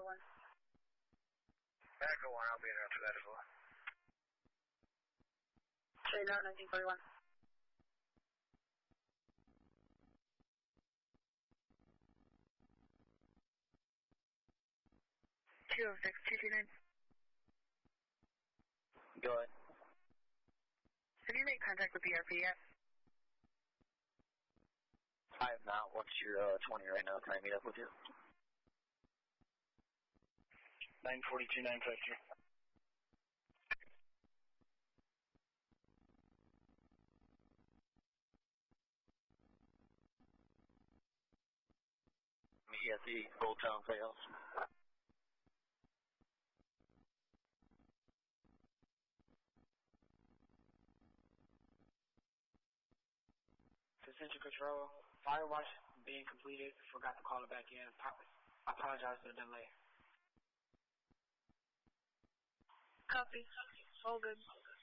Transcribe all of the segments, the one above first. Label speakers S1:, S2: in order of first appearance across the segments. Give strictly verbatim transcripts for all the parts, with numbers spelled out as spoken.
S1: one.
S2: Echo one, I'll be in after that as well.
S1: Straight out, nineteen forty-one. two oh six, two two nine.
S2: Go ahead.
S1: Have you made contact with the R P yet?
S2: I have not. What's your uh, twenty right now? Can I meet up with you? nine forty-two, nine fifty. Meet you at the Old Town Playhouse.
S3: Central Control, Firewatch being completed. Forgot to call it back in. I apologize for the delay.
S1: Copy. All good.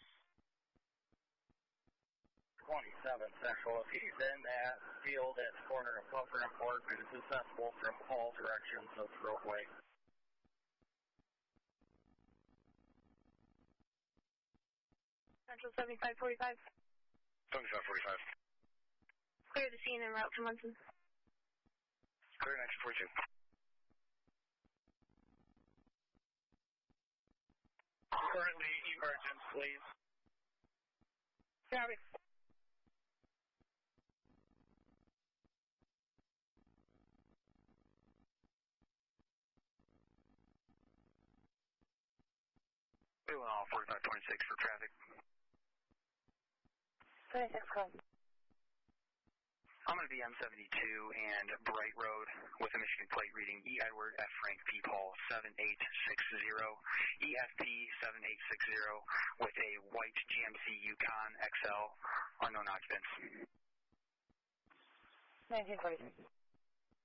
S2: twenty-seven Central. If he's in that field at the corner of Puffer and Park, and it's accessible from all directions of Throatway.
S1: Central seventy-five forty-five.
S2: seventy-five forty-five.
S1: Clear the scene en route to Munson.
S2: Clear nineteen forty-two. Currently emergence, please.
S1: Copy.
S2: We went off forty-five twenty-six for traffic.
S1: twenty-six, call.
S2: I'm going to be M seventy-two and Bright Road with a Michigan plate reading E. Edward F. Frank P. Paul seven eight six zero, E F P seven eight six zero with a white G M C Yukon X L, unknown occupants.
S1: nineteen forty-six.